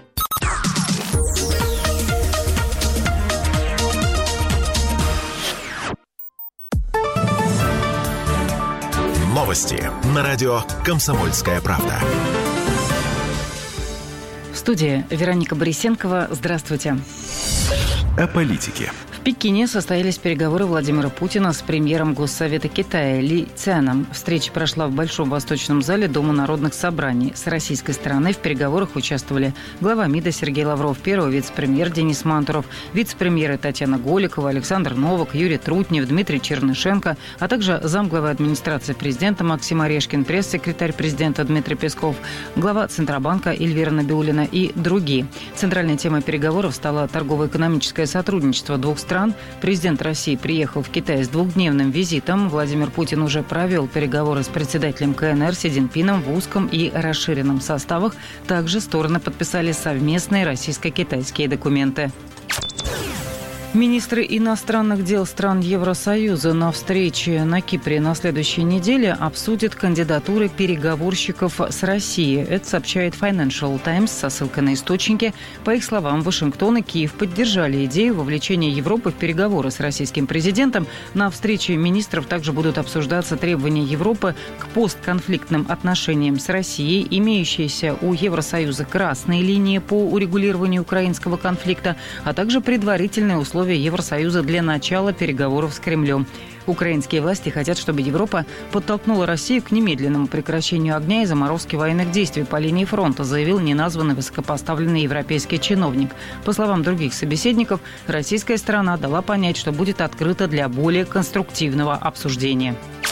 Новости на радио «Комсомольская правда». В студии Вероника Борисенкова. Здравствуйте. О политике. В Пекине состоялись переговоры Владимира Путина с премьером Госсовета Китая Ли Цяном. Встреча прошла в Большом Восточном зале Дома народных собраний. С российской стороны в переговорах участвовали глава МИДа Сергей Лавров, первый вице-премьер Денис Мантуров, вице-премьеры Татьяна Голикова, Александр Новак, Юрий Трутнев, Дмитрий Чернышенко, а также замглавы администрации президента Максим Орешкин, пресс-секретарь президента Дмитрий Песков, глава Центробанка Эльвира Набиуллина и другие. Центральной темой переговоров стало торгово-экономическое сотрудничество двух стран. Президент России приехал в Китай с двухдневным визитом. Владимир Путин уже провел переговоры с председателем КНР Си Цзиньпином в узком и расширенном составах. Также стороны подписали совместные российско-китайские документы. Министры иностранных дел стран Евросоюза на встрече на Кипре на следующей неделе обсудят кандидатуры переговорщиков с Россией. Это сообщает Financial Times со ссылкой на источники. По их словам, Вашингтон и Киев поддержали идею вовлечения Европы в переговоры с российским президентом. На встрече министров также будут обсуждаться требования Европы к постконфликтным отношениям с Россией, имеющиеся у Евросоюза красные линии по урегулированию украинского конфликта, а также предварительные условия Евросоюза для начала переговоров с Кремлем. Украинские власти хотят, чтобы Европа подтолкнула Россию к немедленному прекращению огня и заморозке военных действий по линии фронта, заявил неназванный высокопоставленный европейский чиновник. По словам других собеседников, российская сторона дала понять, что будет открыта для более конструктивного обсуждения.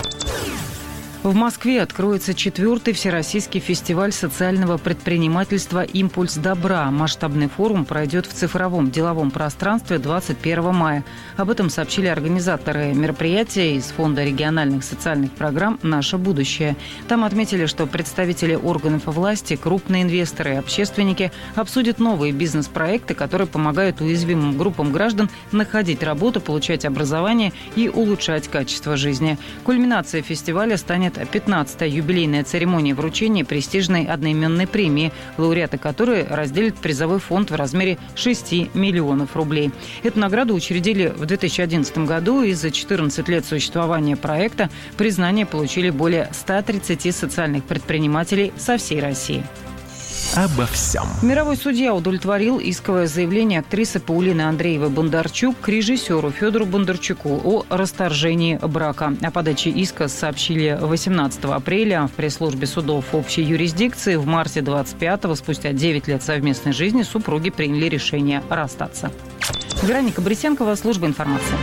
В Москве откроется 4-й Всероссийский фестиваль социального предпринимательства «Импульс добра». Масштабный форум пройдет в цифровом деловом пространстве 21 мая. Об этом сообщили организаторы мероприятия из Фонда региональных социальных программ «Наше будущее». Там отметили, что представители органов власти, крупные инвесторы и общественники обсудят новые бизнес-проекты, которые помогают уязвимым группам граждан находить работу, получать образование и улучшать качество жизни. Кульминацией фестиваля станет пройдет 15-я юбилейная церемония вручения престижной одноименной премии, лауреаты которой разделят призовой фонд в размере 6 миллионов рублей. Эту награду учредили в 2011 году, и за 14 лет существования проекта признание получили более 130 социальных предпринимателей со всей России. Обо всем. Мировой судья удовлетворил исковое заявление актрисы Паулины Андреевой-Бондарчук к режиссеру Федору Бондарчуку о расторжении брака. О подаче иска сообщили 18 апреля в пресс-службе судов общей юрисдикции. В марте 25-го, спустя 9 лет совместной жизни, супруги приняли решение расстаться. Вероника Борисенкова, служба информации.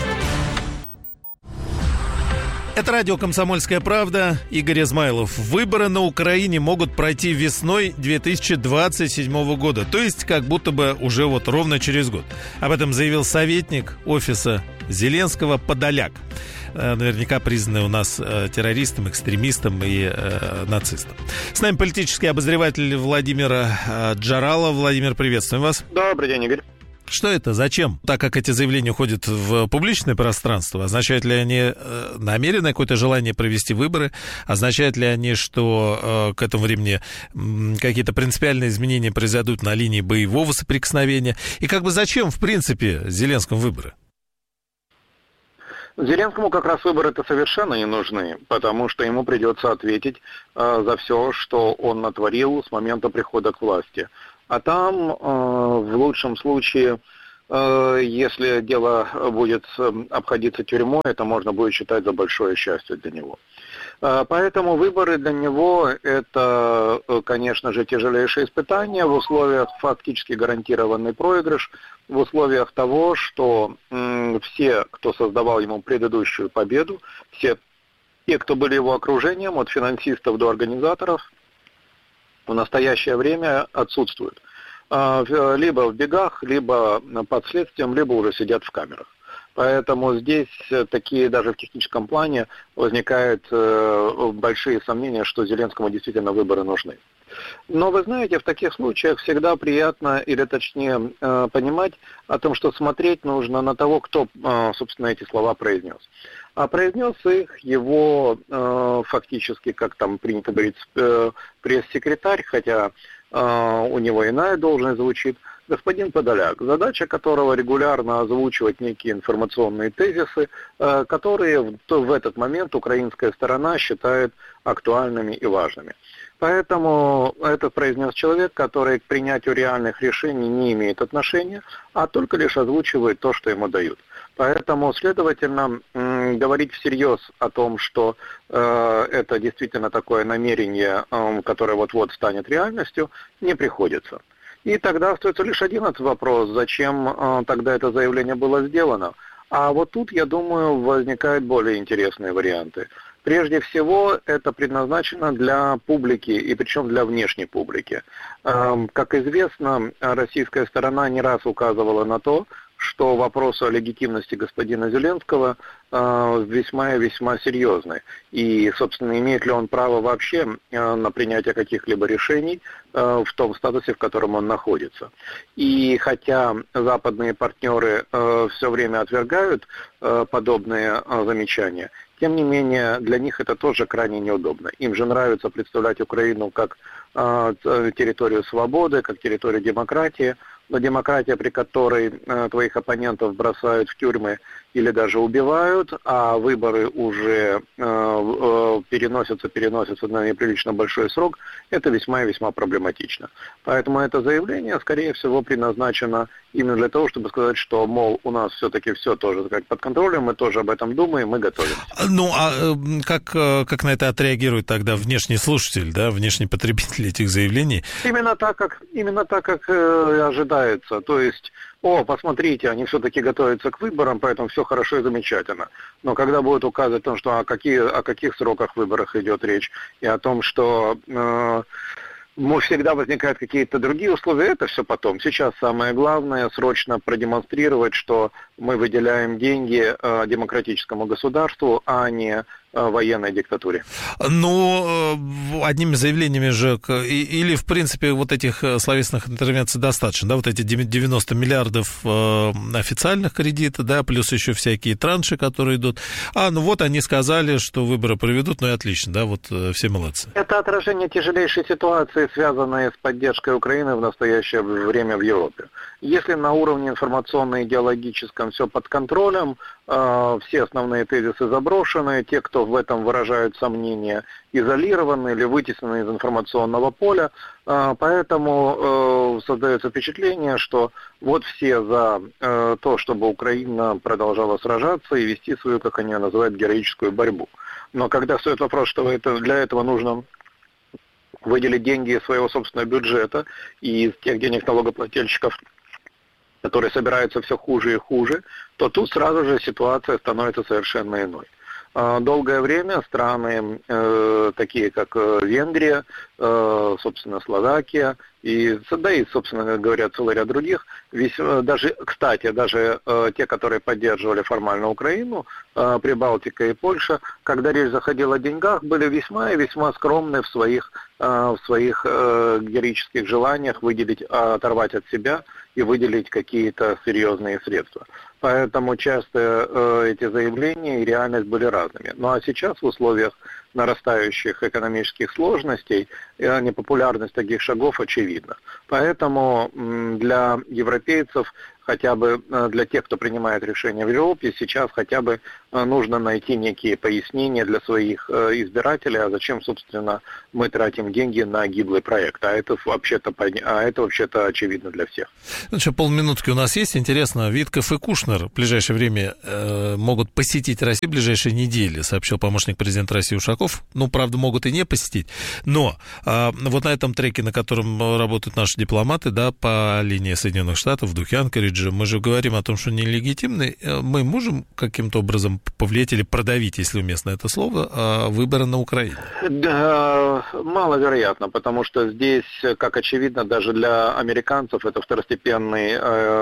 Это радио «Комсомольская правда». Игорь Измайлов. Выборы на Украине могут пройти весной 2027 года. То есть, как будто бы уже вот ровно через год. Об этом заявил советник офиса Зеленского Подоляк. Наверняка признанный у нас террористом, экстремистом и нацистом. С нами политический обозреватель Владимир Джаралов. Владимир, приветствуем вас. Добрый день, Игорь. Что это? Зачем? Так как эти заявления уходят в публичное пространство, означают ли они намеренное какое-то желание провести выборы? Означают ли они, что к этому времени какие-то принципиальные изменения произойдут на линии боевого соприкосновения? И как бы зачем, в принципе, Зеленскому выборы? Зеленскому как раз выборы-то совершенно не нужны, потому что ему придется ответить за все, что он натворил с момента прихода к власти. А там, в лучшем случае, если дело будет обходиться тюрьмой, это можно будет считать за большое счастье для него. Поэтому выборы для него – это, конечно же, тяжелейшее испытание в условиях фактически гарантированный проигрыш, в условиях того, что все, кто создавал ему предыдущую победу, все те, кто были его окружением, от финансистов до организаторов, в настоящее время отсутствуют. Либо в бегах, либо под следствием, либо уже сидят в камерах. Поэтому здесь такие даже в техническом плане возникают большие сомнения, что Зеленскому действительно выборы нужны. Но вы знаете, в таких случаях всегда приятно, или точнее понимать о том, что смотреть нужно на того, кто, собственно, эти слова произнес. А произнес их его фактически, как там принято говорить, пресс-секретарь, хотя у него иная должность звучит, господин Подоляк, задача которого регулярно озвучивать некие информационные тезисы, которые в этот момент украинская сторона считает актуальными и важными. Поэтому это произнес человек, который к принятию реальных решений не имеет отношения, а только лишь озвучивает то, что ему дают. Поэтому, следовательно, говорить всерьез о том, что это действительно такое намерение, которое вот-вот станет реальностью, не приходится. И тогда остается лишь один вопрос, зачем тогда это заявление было сделано. А вот тут, я думаю, возникают более интересные варианты. Прежде всего, это предназначено для публики, и причем для внешней публики. Как известно, российская сторона не раз указывала на то, что вопрос о легитимности господина Зеленского весьма и весьма серьезный. И, собственно, имеет ли он право вообще на принятие каких-либо решений в том статусе, в котором он находится. И хотя западные партнеры все время отвергают подобные замечания, тем не менее, для них это тоже крайне неудобно. Им же нравится представлять Украину как территорию свободы, как территорию демократии, но демократия, при которой твоих оппонентов бросают в тюрьмы или даже убивают, а выборы уже переносятся на неприлично большой срок, это весьма и весьма проблематично. Поэтому это заявление, скорее всего, предназначено именно для того, чтобы сказать, что, мол, у нас все-таки все тоже как под контролем, мы тоже об этом думаем, мы готовимся. Ну, а как на это отреагирует тогда внешний слушатель, да, внешний потребитель этих заявлений? Именно так, как ожидается. То есть, посмотрите, они все-таки готовятся к выборам, поэтому все хорошо и замечательно. Но когда будут указывать о том, что о каких сроках выборах идет речь, и о том, что всегда возникают какие-то другие условия, это все потом. Сейчас самое главное срочно продемонстрировать, что мы выделяем деньги демократическому государству, а не военной диктатуре. Ну, одними заявлениями же, или, в принципе, вот этих словесных интервенций достаточно, да, вот эти 90 миллиардов официальных кредитов, да, плюс еще всякие транши, которые идут. Ну вот они сказали, что выборы проведут, ну и отлично, да, вот все молодцы. Это отражение тяжелейшей ситуации, связанной с поддержкой Украины в настоящее время в Европе. Если на уровне информационно-идеологическом все под контролем, все основные тезисы заброшены, те, кто в этом выражают сомнения, изолированы или вытеснены из информационного поля, поэтому создается впечатление, что вот все за то, чтобы Украина продолжала сражаться и вести свою, как они называют, героическую борьбу. Но когда стоит вопрос, что для этого нужно выделить деньги из своего собственного бюджета и из тех денег налогоплательщиков, которые собираются все хуже и хуже, то тут сразу же ситуация становится совершенно иной. Долгое время страны, такие как Венгрия, собственно, Словакия, собственно говоря, целый ряд других, даже те, которые поддерживали формально Украину, Прибалтика и Польша, когда речь заходила о деньгах, были весьма и весьма скромны в своих героических желаниях оторвать от себя и выделить какие-то серьезные средства. Поэтому часто эти заявления и реальность были разными. Ну а сейчас в условиях нарастающих экономических сложностей непопулярность таких шагов очевидна. Поэтому для европейцев, хотя бы для тех, кто принимает решения в Европе, сейчас хотя бы нужно найти некие пояснения для своих избирателей, а зачем, собственно, мы тратим деньги на гиблый проект. А это вообще-то очевидно для всех. Ну что, полминутки у нас есть. Интересно, Витков и Кушнер в ближайшее время могут посетить Россию в ближайшие недели, сообщил помощник президента России Ушаков. Ну, правда, могут и не посетить. Но вот на этом треке, на котором работают наши дипломаты, да, по линии Соединенных Штатов, в духе Анкориджа, мы же говорим о том, что нелегитимны. Мы можем каким-то образом повлиять или продавить, если уместно это слово, выборы на Украине? Да, маловероятно, потому что здесь, как очевидно, даже для американцев это второстепенный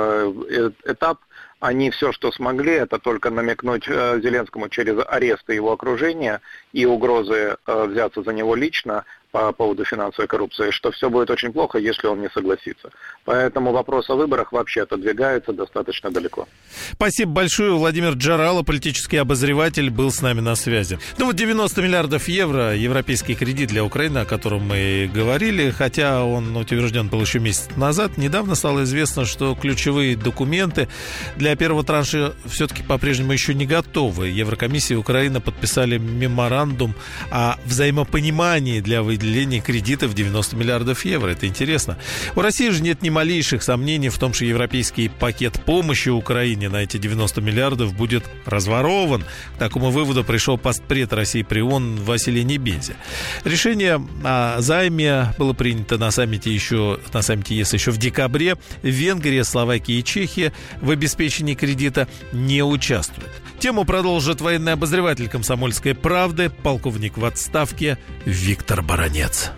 этап. Они все, что смогли, это только намекнуть Зеленскому через аресты его окружения и угрозы взяться за него лично по поводу финансовой коррупции, что все будет очень плохо, если он не согласится. Поэтому вопрос о выборах вообще отодвигается достаточно далеко. Спасибо большое. Владимир Джарало, политический обозреватель, был с нами на связи. Ну вот 90 миллиардов евро, европейский кредит для Украины, о котором мы говорили, хотя он утвержден был еще месяц назад. Недавно стало известно, что ключевые документы для первого транша все-таки по-прежнему еще не готовы. Еврокомиссия и Украина подписали меморандум о взаимопонимании для выделения кредитов 90 миллиардов евро. Это интересно. У России же нет ни малейших сомнений в том, что европейский пакет помощи Украине на эти 90 миллиардов будет разворован. К такому выводу пришел постпред России при ООН Василий Небензя. Решение о займе было принято на саммите ЕС еще в декабре. Венгрия, Словакия и Чехия в обеспечении кредита не участвуют. Тему продолжит военный обозреватель «Комсомольской правды», полковник в отставке Виктор Баранец.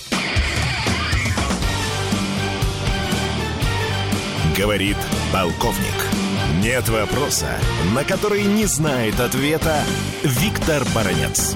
Говорит полковник. Нет вопроса, на который не знает ответа Виктор Баранец.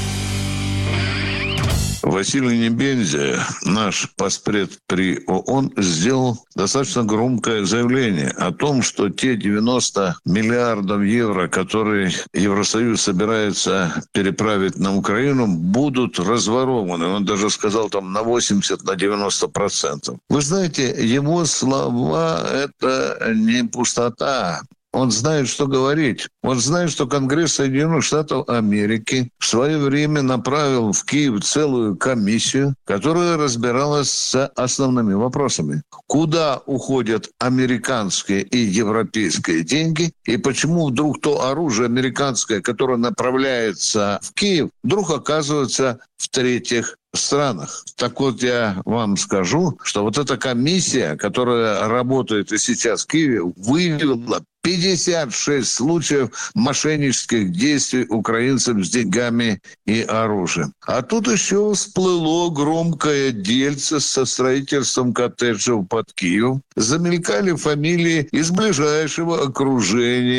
Василий Небензя, наш постпред при ООН, сделал достаточно громкое заявление о том, что те 90 миллиардов евро, которые Евросоюз собирается переправить на Украину, будут разворованы. Он даже сказал там на 80-90%. Вы знаете, его слова – это не пустота. Он знает, что говорить. Он знает, что Конгресс Соединенных Штатов Америки в свое время направил в Киев целую комиссию, которая разбиралась с основными вопросами. Куда уходят американские и европейские деньги, и почему вдруг то оружие американское, которое направляется в Киев, вдруг оказывается в третьих странах. Так вот, я вам скажу, что вот эта комиссия, которая работает и сейчас в Киеве, выявила 56 случаев мошеннических действий украинцев с деньгами и оружием. А тут еще всплыло громкое дельце со строительством коттеджев под Киевом. Замелькали фамилии из ближайшего окружения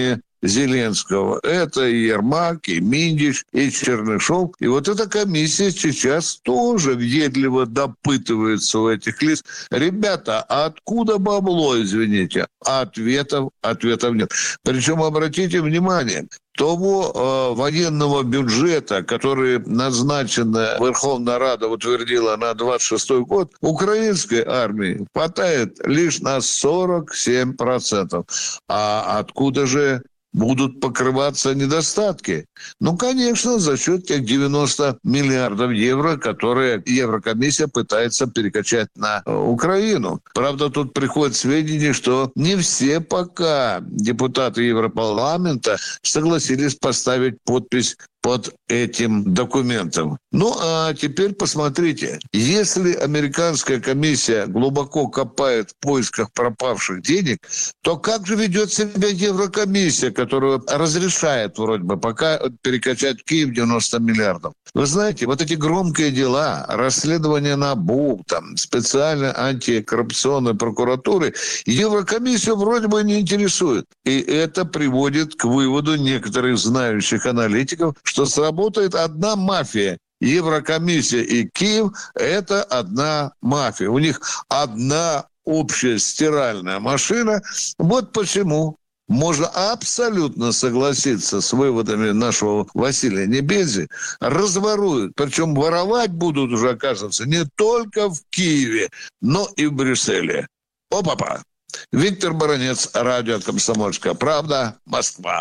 Зеленского. Это и Ермак, и Миндич, и Чернышов. И вот эта комиссия сейчас тоже въедливо допытывается у этих лиц. Ребята, а откуда бабло, извините? Ответов нет. Причем, обратите внимание, того военного бюджета, который назначена Верховная Рада утвердила на 26-й год, украинской армии хватает лишь на 47%. А откуда же будут покрываться недостатки? Ну, конечно, за счет тех 90 миллиардов евро, которые Еврокомиссия пытается перекачать на Украину. Правда, тут приходит сведения, что не все пока депутаты Европарламента согласились поставить подпись под этим документом. Ну, а теперь посмотрите. Если американская комиссия глубоко копает в поисках пропавших денег, то как же ведет себя Еврокомиссия, которая разрешает вроде бы пока перекачать в Киев 90 миллиардов? Вы знаете, вот эти громкие дела, расследования НАБУ, там, специальной антикоррупционной прокуратуры, Еврокомиссию вроде бы не интересует. И это приводит к выводу некоторых знающих аналитиков, что сработает одна мафия. Еврокомиссия и Киев – это одна мафия. У них одна общая стиральная машина. Вот почему можно абсолютно согласиться с выводами нашего Василия Небензи. Разворуют. Причем воровать будут уже, оказывается, не только в Киеве, но и в Брюсселе. Опа-па! Виктор Баранец, радио «Комсомольская правда», Москва.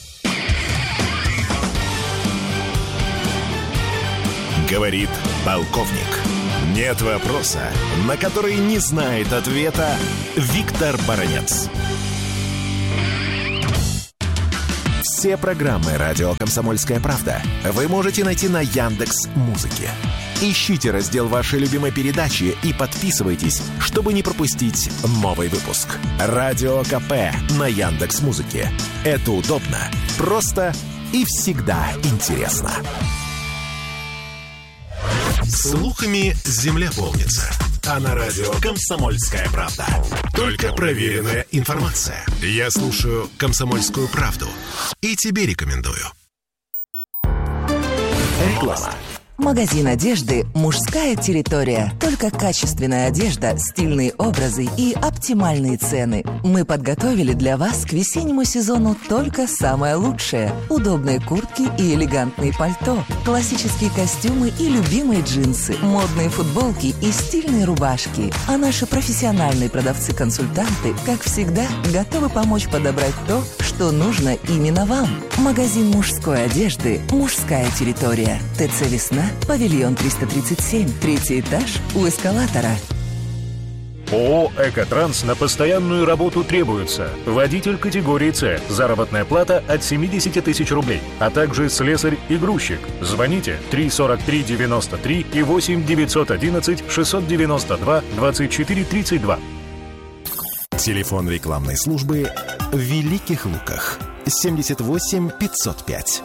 Говорит полковник. Нет вопроса, на который не знает ответа Виктор Баранец. Все программы «Радио Комсомольская правда» вы можете найти на Яндекс.Музыке. Ищите раздел вашей любимой передачи и подписывайтесь, чтобы не пропустить новый выпуск. Радио КП на Яндекс.Музыке. Это удобно, просто и всегда интересно. Слухами земля полнится. А на радио «Комсомольская правда» только проверенная информация. Я слушаю «Комсомольскую правду» и тебе рекомендую. Реклама. Магазин одежды «Мужская территория». Только качественная одежда, стильные образы и оптимальные цены. Мы подготовили для вас к весеннему сезону только самое лучшее. Удобные куртки и элегантные пальто, классические костюмы и любимые джинсы, модные футболки и стильные рубашки. А наши профессиональные продавцы-консультанты, как всегда, готовы помочь подобрать то, что нужно именно вам. Магазин мужской одежды «Мужская территория». ТЦ «Весна», павильон 337, 3-й этаж, у эскалатора. ООО «Экотранс» на постоянную работу требуется. Водитель категории «С». Заработная плата от 70 тысяч рублей. А также слесарь и грузчик. Звоните 343-93 и 8-911-692-24-32. Телефон рекламной службы в Великих Луках. 78 505.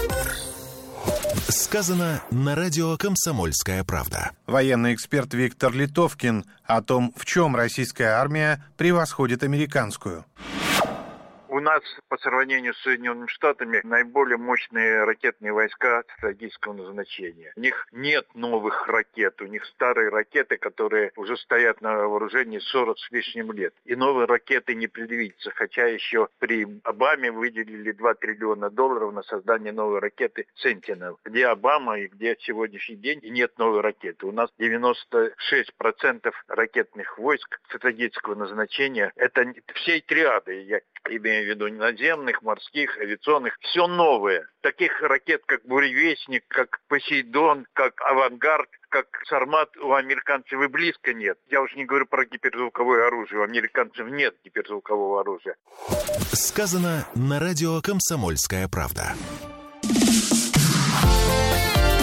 Сказано на радио «Комсомольская правда». Военный эксперт Виктор Литовкин о том, в чем российская армия превосходит американскую. У нас по сравнению с Соединенными Штатами наиболее мощные ракетные войска стратегического назначения. У них нет новых ракет, у них старые ракеты, которые уже стоят на вооружении 40 с лишним лет. И новые ракеты не предвидится, хотя еще при Обаме выделили $2 триллиона на создание новой ракеты Sentinel. Где Обама и где сегодняшний день, и нет новой ракеты. У нас 96% ракетных войск стратегического назначения. Это всей триады, я имею в виду наземных, морских, авиационных, все новое. Таких ракет, как «Буревестник», как «Посейдон», как «Авангард», как «Сармат» у американцев и близко нет. Я уж не говорю про гиперзвуковое оружие. У американцев нет гиперзвукового оружия. Сказано на радио «Комсомольская правда».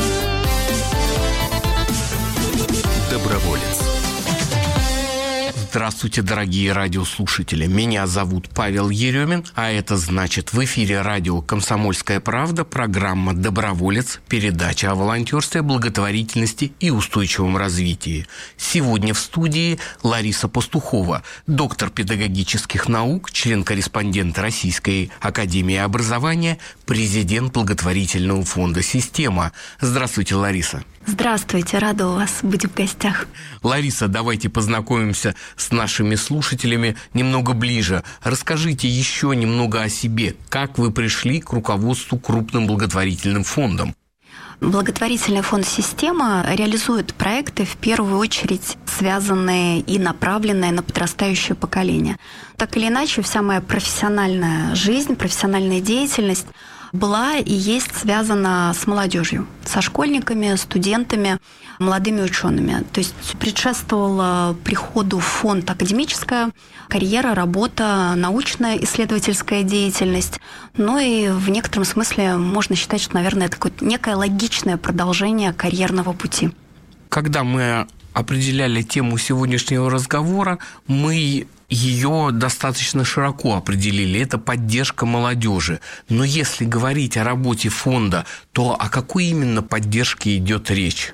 Доброволец. Здравствуйте, дорогие радиослушатели. Меня зовут Павел Еремин, а это значит, в эфире радио «Комсомольская правда» программа «Доброволец», передача о волонтерстве, благотворительности и устойчивом развитии. Сегодня в студии Лариса Пастухова, доктор педагогических наук, член-корреспондент Российской академии образования, президент благотворительного фонда «Система». Здравствуйте, Лариса. Здравствуйте, рада у вас быть в гостях. Лариса, давайте познакомимся с нашими слушателями немного ближе. Расскажите еще немного о себе. Как вы пришли к руководству крупным благотворительным фондом? Благотворительный фонд «Система» реализует проекты, в первую очередь, связанные и направленные на подрастающее поколение. Так или иначе, вся моя профессиональная жизнь, профессиональная деятельность была и есть связана с молодежью, со школьниками, студентами, молодыми учеными. То есть предшествовала приходу в фонд академическая карьера, работа, научная исследовательская деятельность. Ну и в некотором смысле можно считать, что, наверное, это какое-то некое логичное продолжение карьерного пути. Когда мы определяли тему сегодняшнего разговора, мы ее достаточно широко определили. Это поддержка молодежи. Но если говорить о работе фонда, то о какой именно поддержке идет речь?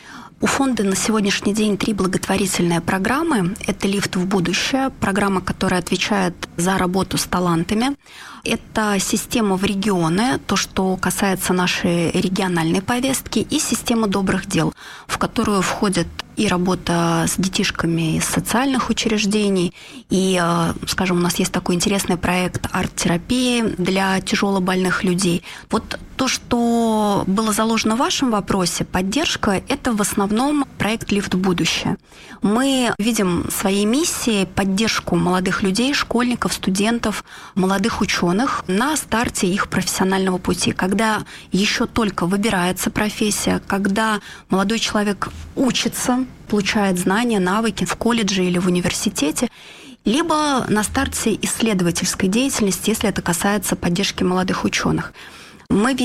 У фонда на сегодняшний день 3 благотворительные программы. Это «Лифт в будущее», программа, которая отвечает за работу с талантами. Это система в регионы, то, что касается нашей региональной повестки, и система добрых дел, в которую входит и работа с детишками из социальных учреждений, и, скажем, у нас есть такой интересный проект арт-терапии для тяжелобольных людей. Вот то, что было заложено в вашем вопросе, поддержка, это в основном проект «Лифт в будущее». Мы видим своей миссией поддержку молодых людей, школьников, студентов, молодых ученых на старте их профессионального пути, когда еще только выбирается профессия, когда молодой человек учится, получает знания, навыки в колледже или в университете, либо на старте исследовательской деятельности, если это касается поддержки молодых ученых. Мы